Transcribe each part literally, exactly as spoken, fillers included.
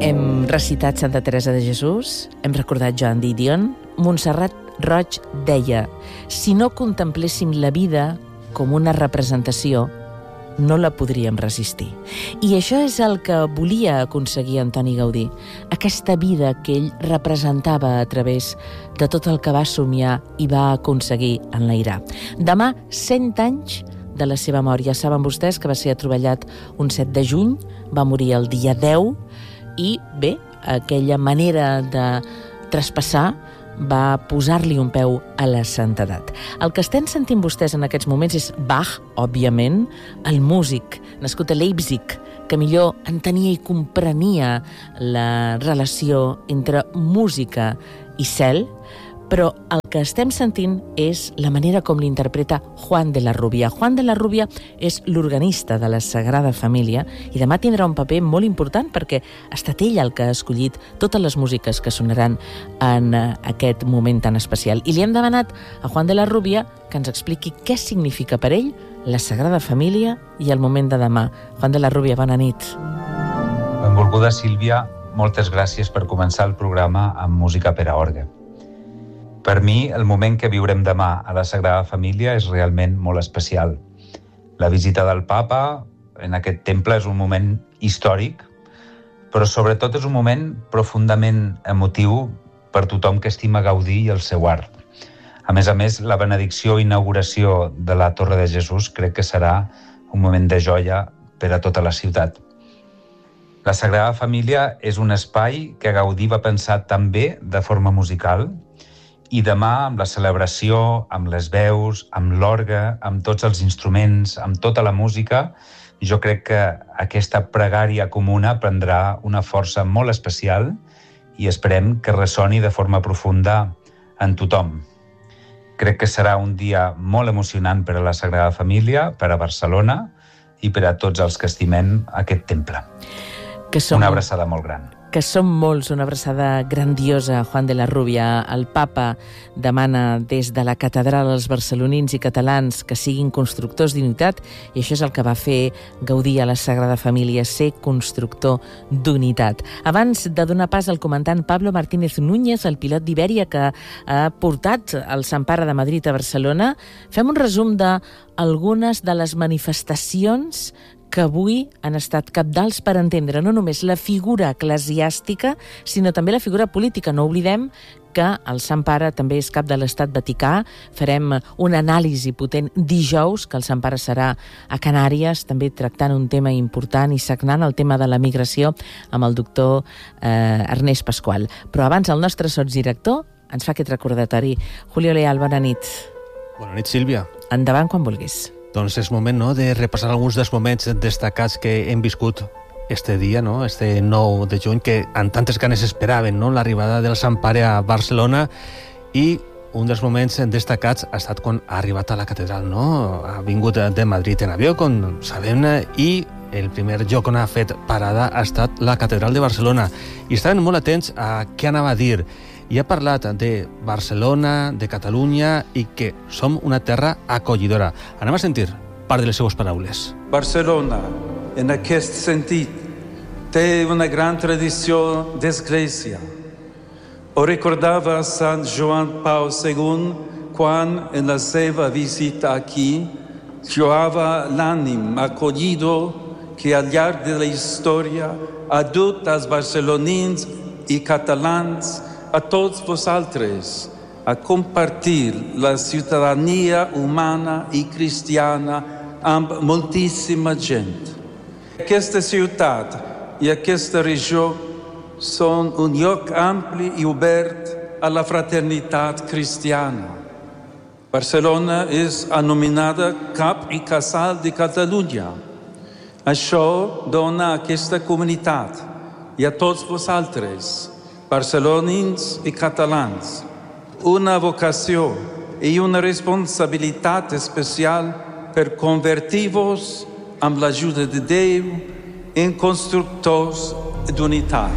Hem recitat Santa Teresa de Jesús, hem recordat Joan Didion. Montserrat Roig deia: si no contempléssim la vida com una representació, no la podríem resistir. I això és el que volia aconseguir Antoni Gaudí, aquesta vida que ell representava a través de tot el que va somiar i va aconseguir enlairar. Demà, cent anys de la seva mort. Ja saben vostès que va ser atrovellat un set de juny, va morir el dia deu, i bé, aquella manera de traspassar va posar-li un peu a la santedat. El que estem sentint vostès en aquests moments és Bach, òbviament, el músic nascut a Leipzig, que millor entenia i comprenia la relació entre música i cel, però el que estem sentint és la manera com l'interpreta Juan de la Rubia. Juan de la Rubia és l'organista de la Sagrada Família i demà tindrà un paper molt important perquè ha estat ell el que ha escollit totes les músiques que sonaran en aquest moment tan especial. I li hem demanat a Juan de la Rubia que ens expliqui què significa per ell la Sagrada Família i el moment de demà. Juan de la Rubia, bona nit. Benvolguda Sílvia, moltes gràcies per començar el programa amb música per a orgue. Per mi, el moment que viurem demà a la Sagrada Família és realment molt especial. La visita del Papa en aquest temple és un moment històric, però sobretot és un moment profundament emotiu per tothom que estima Gaudí i el seu art. A més a més, la benedicció i inauguració de la Torre de Jesús crec que serà un moment de joia per a tota la ciutat. La Sagrada Família és un espai que Gaudí va pensar també de forma musical, i demà, amb la celebració, amb les veus, amb l'orgue, amb tots els instruments, amb tota la música, jo crec que aquesta pregària comuna prendrà una força molt especial i esperem que ressoni de forma profunda en tothom. Crec que serà un dia molt emocionant per a la Sagrada Família, per a Barcelona i per a tots els que estimem aquest temple. Que som... Una abraçada molt gran. Que som molts, una abraçada grandiosa. Juan de la Rubia, el papa, demana des de la catedral als barcelonins i catalans que siguin constructors d'unitat, i això és el que va fer Gaudí a la Sagrada Família, ser constructor d'unitat. Abans de donar pas al comandant Pablo Martínez Núñez, el pilot d'Ibèria que ha portat el Sant Pare de Madrid a Barcelona, fem un resum d'algunes de les manifestacions que avui han estat cabdals per entendre no només la figura eclesiàstica, sinó també la figura política. No oblidem que el Sant Pare també és cap de l'Estat Vaticà. Farem una anàlisi potent dijous, que el Sant Pare serà a Canàries, també tractant un tema important i sagnant el tema de la migració amb el doctor eh, Ernest Pasqual. Però abans el nostre sotsdirector ens fa aquest recordatori. Julio Leal, bona nit. Bona nit, Sílvia. Endavant quan vulguis. Doncs és moment, no?, de repassar alguns dels moments destacats que hem viscut este dia, no?, este nou de juny, que amb tantes ganes esperaven, no?, l'arribada del Sant Pare a Barcelona, i un dels moments destacats ha estat quan ha arribat a la catedral, no?, ha vingut de Madrid en avió, com sabem, i el primer lloc on ha fet parada ha estat la catedral de Barcelona, i estaven molt atents a què anava a dir. I ha parlat de Barcelona, de Catalunya i que som una terra acollidora. Anem a sentir part de les seues paraules. Barcelona, en aquest sentit, té una gran tradició d'església. Ho recordava Sant Joan Pau segon quan, en la seva visita aquí, lloava l'ànim acollido que al llarg de la història ha dut als barcelonins i catalans, a tots vosaltres, a compartir la ciutadania humana i cristiana amb moltíssima gent. Aquesta ciutat i aquesta regió són un lloc ampli i obert a la fraternitat cristiana. Barcelona és anomenada cap i casal de Catalunya. Això dona a aquesta comunitat i a tots vosaltres, barcelonins i catalans, una vocació i una responsabilitat especial per convertir-vos, amb l'ajuda de Déu, en constructors d'unitat.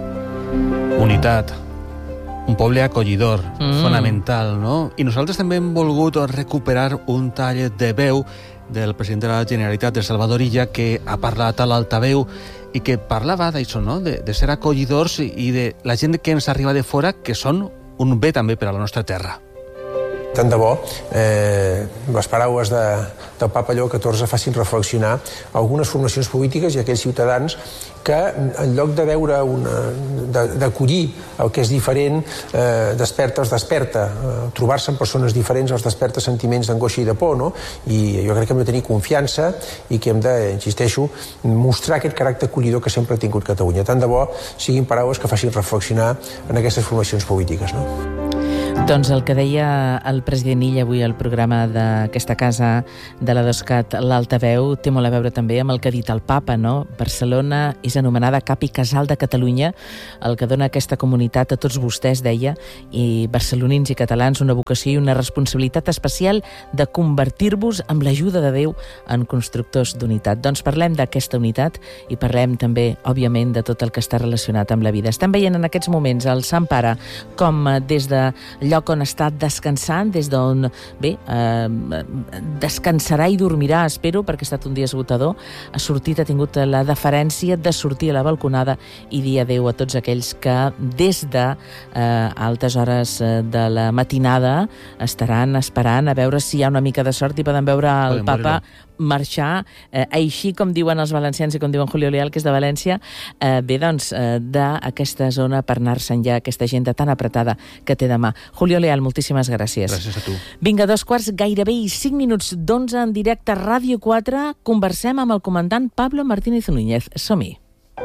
Unitat. Un poble acollidor, mm. fonamental, no? I nosaltres també hem volgut recuperar un tall de veu del president de la Generalitat, de Salvador Illa, que ha parlat a l'altaveu i que parlava d'això, no? de, de ser acollidors i de la gent que ens arriba de fora, que són un bé també per a la nostra terra. Tant de bo eh, les paraules de, del papa Lleó catorze facin reflexionar algunes formacions polítiques i aquells ciutadans que en lloc de veure una, d'acollir el que és diferent, eh, desperta, els desperta. Eh, trobar-se amb persones diferents els desperta sentiments d'angoixa i de por, no? I jo crec que hem de tenir confiança i que hem de, insisteixo, mostrar aquest caràcter acollidor que sempre ha tingut Catalunya. Tant de bo siguin paraules que facin reflexionar en aquestes formacions polítiques, no? Doncs el que deia el president Illa avui al programa d'aquesta casa de la DOSCAT, l'Altaveu, té molt a veure també amb el que ha dit el papa, no? Barcelona és anomenada cap i casal de Catalunya, el que dona aquesta comunitat a tots vostès, deia, i barcelonins i catalans, una vocació i una responsabilitat especial de convertir-vos amb l'ajuda de Déu en constructors d'unitat. Doncs parlem d'aquesta unitat i parlem també, òbviament, de tot el que està relacionat amb la vida. Estem veient en aquests moments el Sant Pare com des de lloc on està descansant, des d'on, bé, eh, descansarà i dormirà, espero, perquè ha estat un dia esgotador, ha sortit, ha tingut la deferència de sortir a la balconada i dir adéu a tots aquells que des de eh, altes hores de la matinada estaran esperant a veure si hi ha una mica de sort i poden veure el papa marxar, eh, així com diuen els valencians i com diuen Julio Leal, que és de València, eh, bé, doncs, eh, d'aquesta zona per anar-se'n ja, aquesta agenda tan apretada que té demà. Julio Leal, moltíssimes gràcies. Gràcies a tu. Vinga, dos quarts, gairebé i cinc minuts d'onze en directe a Ràdio quatre. Conversem amb el comandant Pablo Martínez Núñez. Som-hi.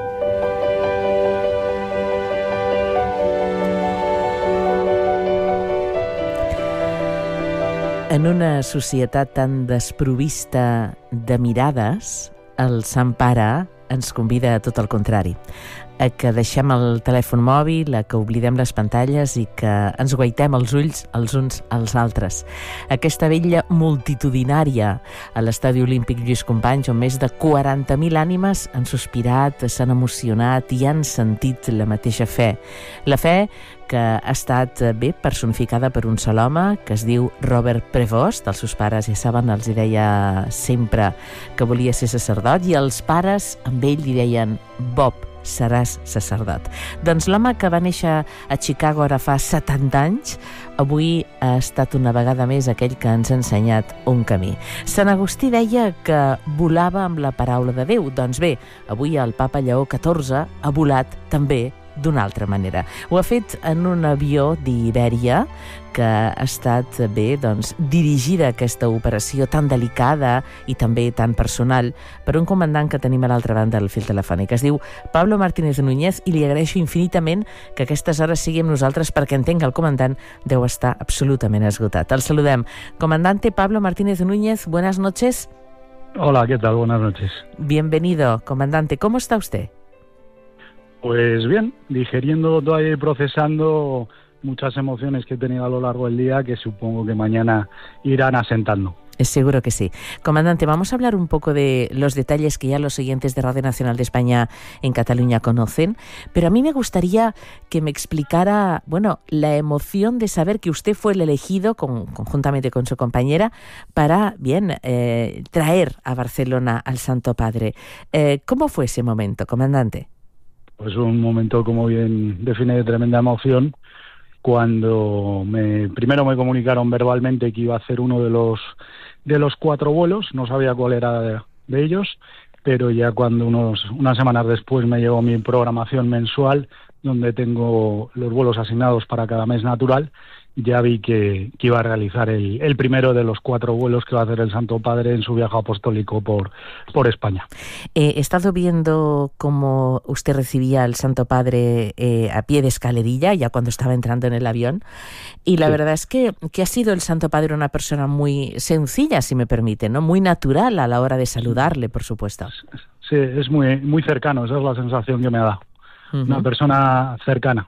En una societat tan desprovista de mirades, el Sant Pare ens convida a tot el contrari, a que deixem el telèfon mòbil, a que oblidem les pantalles i que ens guaitem els ulls els uns als altres. Aquesta vella multitudinària a l'Estadi Olímpic Lluís Companys, on més de quaranta mil ànimes han sospirat, s'han emocionat i han sentit la mateixa fe. La fe que ha estat bé personificada per un sol home que es diu Robert Prevost. Els seus pares, ja saben, els hi deia sempre que volia ser sacerdot i els pares amb ell li deien Bob, seràs sacerdot. Doncs l'home que va néixer a Chicago ara fa setanta anys, avui ha estat una vegada més aquell que ens ha ensenyat un camí. Sant Agustí deia que volava amb la paraula de Déu. Doncs bé, avui el papa Lleó catorze ha volat també d'una altra manera. Ho ha fet en un avió d'Ibèria que ha estat bé, doncs, dirigida aquesta operació tan delicada i també tan personal per un comandant que tenim a l'altra banda del fil telefònic. Es diu Pablo Martínez Núñez i li agraeixo infinitament que aquestes hores sigui amb nosaltres perquè entenc que el comandant deu estar absolutament esgotat. El saludem. Comandante Pablo Martínez Núñez, buenas noches. Hola, ¿qué tal? Buenas noches. Bienvenido, comandante. ¿Cómo está usted? Pues bien, digeriendo todavía y procesando muchas emociones que he tenido a lo largo del día que supongo que mañana irán asentando. Seguro que sí. Comandante, vamos a hablar un poco de los detalles que ya los oyentes de Radio Nacional de España en Cataluña conocen, pero a mí me gustaría que me explicara, bueno, la emoción de saber que usted fue el elegido, con, conjuntamente con su compañera, para, bien, eh, traer a Barcelona al Santo Padre. Eh, ¿Cómo fue ese momento, comandante? Pues un momento, como bien define, de tremenda emoción, cuando me, primero me comunicaron verbalmente que iba a hacer uno de los de los cuatro vuelos, no sabía cuál era de, de ellos, pero ya cuando unos unas semanas después me llegó mi programación mensual, donde tengo los vuelos asignados para cada mes natural, ya vi que, que iba a realizar el, el primero de los cuatro vuelos que va a hacer el Santo Padre en su viaje apostólico por, por España. Eh, he estado viendo cómo usted recibía al Santo Padre eh, a pie de escalerilla, ya cuando estaba entrando en el avión, y la sí. verdad es que, que ha sido el Santo Padre una persona muy sencilla, si me permite, ¿no? Muy natural a la hora de saludarle, por supuesto. Sí, es muy, muy cercano, esa es la sensación que me da. Uh-huh. Una persona cercana.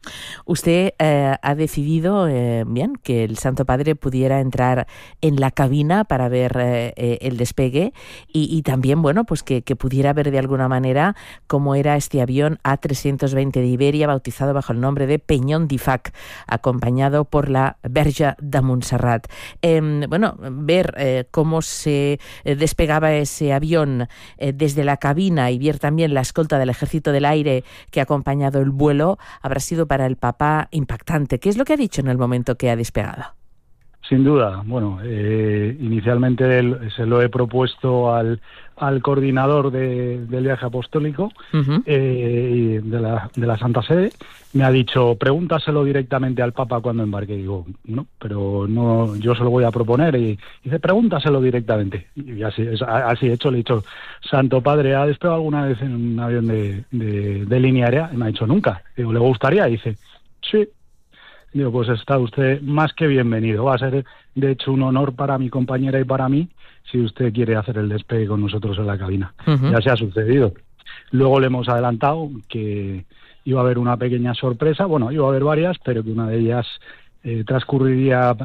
Usted eh, ha decidido, eh, bien, que el Santo Padre pudiera entrar en la cabina para ver eh, eh, el despegue y, y también, bueno, pues que, que pudiera ver de alguna manera cómo era este avión A trescientos veinte de Iberia, bautizado bajo el nombre de Peñón d'Ifac, acompañado por la Verge de Montserrat. Eh, bueno, ver eh, cómo se despegaba ese avión eh, desde la cabina y ver también la escolta del Ejército del Aire que ha acompañado el vuelo habrá sido para el Papa impactante. ¿Qué es lo que ha dicho en el momento que ha despegado? Sin duda, bueno, eh, inicialmente el, se lo he propuesto al, al coordinador de, del viaje apostólico uh-huh. eh, de, la, de la Santa Sede. Me ha dicho, pregúntaselo directamente al Papa cuando embarque. Y digo, no, pero no, yo se lo voy a proponer. Y dice, pregúntaselo directamente. Y así, así hecho, le he dicho, Santo Padre, ¿ha despegado alguna vez en un avión de, de, de línea aérea? Y me ha dicho, nunca. Digo, ¿le gustaría? Y dice, sí. Digo, pues está usted más que bienvenido. Va a ser, de hecho, un honor para mi compañera y para mí si usted quiere hacer el despegue con nosotros en la cabina. Uh-huh. Ya se ha sucedido. Luego le hemos adelantado que iba a haber una pequeña sorpresa. Bueno, iba a haber varias, pero que una de ellas eh, transcurriría